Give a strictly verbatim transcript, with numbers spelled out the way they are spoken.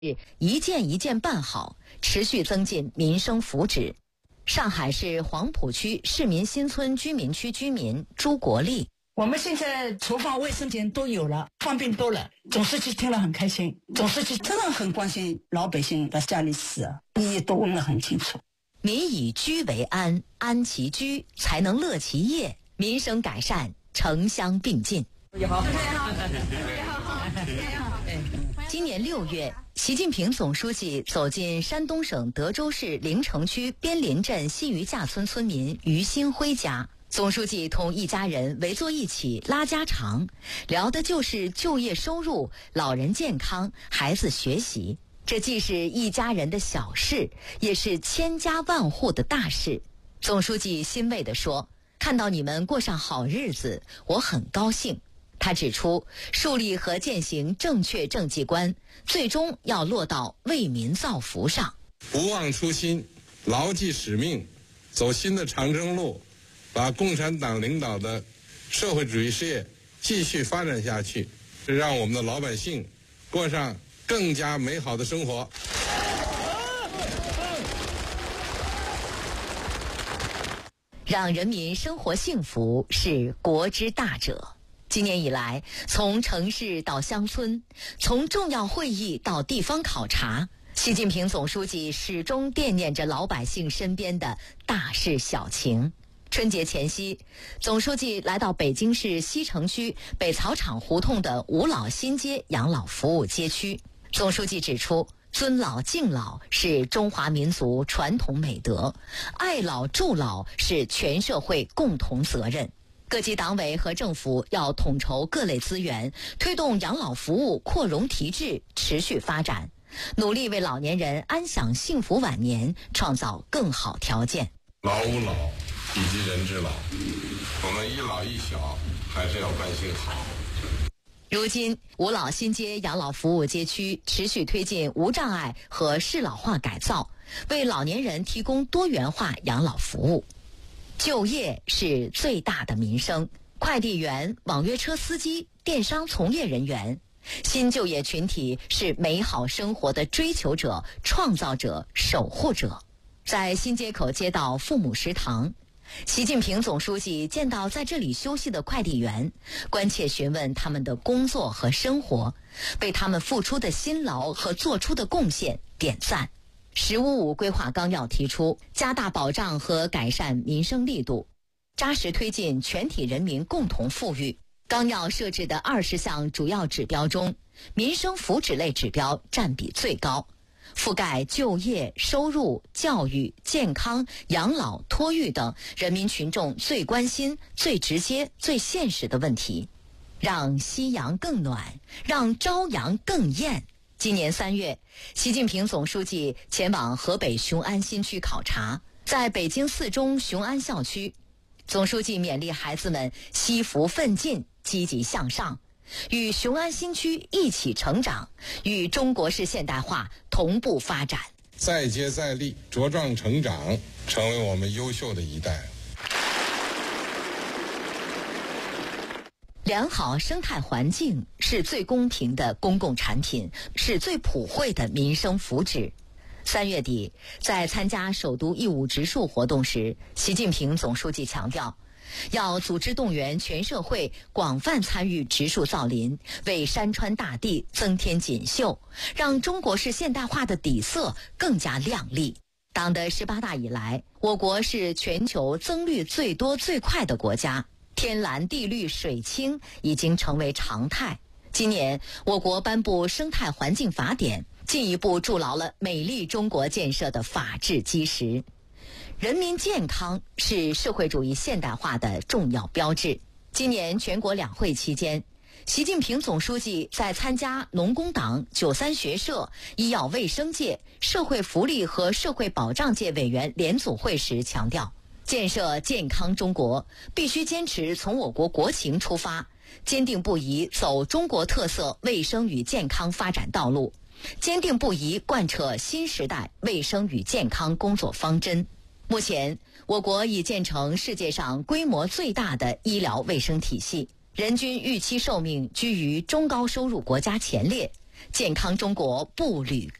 一件一件办好，持续增进民生福祉。上海市黄浦区市民新村居民区居民朱国立， 我们现在厨房、卫生间都有了，方便多了。总书记听了很开心，总书记真的很关心老百姓的家里事，你也都问得很清楚。 民以居为安，安其居才能乐其业，民生改善城乡并进。 你好， 今年六月，习近平总书记走进山东省德州市临城区边林镇西余架村村民于新辉家。总书记同一家人围坐一起拉家常，聊的就是就业收入、老人健康、孩子学习。这既是一家人的小事，也是千家万户的大事。总书记欣慰地说，看到你们过上好日子，我很高兴。他指出，树立和践行正确政绩观，最终要落到为民造福上。 不忘初心，牢记使命，走新的长征路，把共产党领导的社会主义事业继续发展下去，是让我们的老百姓过上更加美好的生活。 让人民生活幸福是国之大者。今年以来，从城市到乡村，从重要会议到地方考察，习近平总书记始终惦念着老百姓身边的大事小情。春节前夕，总书记来到北京市西城区北草场胡同的五老新街养老服务街区。总书记指出，尊老敬老是中华民族传统美德，爱老助老是全社会共同责任。各级党委和政府要统筹各类资源，推动养老服务扩容提质，持续发展，努力为老年人安享幸福晚年创造更好条件。 老吾老以及人之老，我们一老一小还是要关心好。 如今，五老新街养老服务街区持续推进无障碍和适老化改造，为老年人提供多元化养老服务。就业是最大的民生，快递员、网约车司机、电商从业人员，新就业群体是美好生活的追求者、创造者、守护者。在新街口街道父母食堂，习近平总书记见到在这里休息的快递员，关切询问他们的工作和生活，为他们付出的辛劳和做出的贡献点赞。十五五规划纲要提出，加大保障和改善民生力度，扎实推进全体人民共同富裕。纲要设置的二十项主要指标中，民生福祉类指标占比最高，覆盖就业、收入、教育、健康、养老、托育等人民群众最关心、最直接、最现实的问题，让夕阳更暖，让朝阳更艳。今年三月，习近平总书记前往河北雄安新区考察，在北京四中雄安校区，总书记勉励孩子们惜福奋进、积极向上，与雄安新区一起成长，与中国式现代化同步发展， 再接再厉，茁壮成长，成为我们优秀的一代。 良好生态环境是最公平的公共产品，是最普惠的民生福祉。三月底，在参加首都义务植树活动时，习近平总书记强调，要组织动员全社会广泛参与植树造林，为山川大地增添锦绣，让中国式现代化的底色更加亮丽。党的十八大以来，我国是全球增绿最多最快的国家，天蓝地绿水清已经成为常态。今年，我国颁布《生态环境法典》，进一步筑牢了美丽中国建设的法治基石。人民健康是社会主义现代化的重要标志。今年全国两会期间，习近平总书记在参加农工党、九三学社、医药卫生界、社会福利和社会保障界委员联组会时强调，建设健康中国必须坚持从我国国情出发，坚定不移走中国特色卫生与健康发展道路，坚定不移贯彻新时代卫生与健康工作方针。目前，我国已建成世界上规模最大的医疗卫生体系，人均预期寿命居于中高收入国家前列， 健康中国步履